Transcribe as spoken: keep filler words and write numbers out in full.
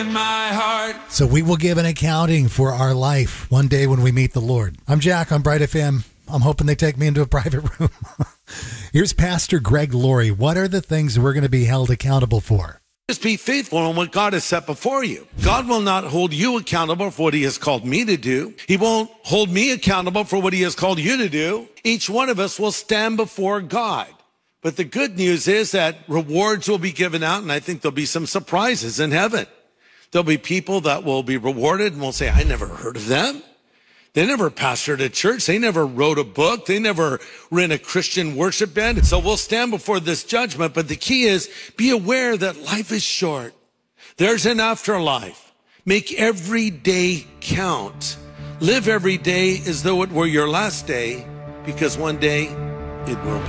in my heart. So we will give an accounting for our life one day when we meet the Lord. I'm Jack on Bright F M. I'm hoping they take me into a private room. Here's Pastor Greg Laurie. What are the things we're going to be held accountable for? Just be faithful in what God has set before you. God will not hold you accountable for what he has called me to do. He won't hold me accountable for what he has called you to do. Each one of us will stand before God. But the good news is that rewards will be given out, and I think there'll be some surprises in heaven. There'll be people that will be rewarded and will say, I never heard of them. They never pastored a church. They never wrote a book. They never ran a Christian worship band. So we'll stand before this judgment. But the key is be aware that life is short. There's an afterlife. Make every day count. Live every day as though it were your last day, because one day it will be.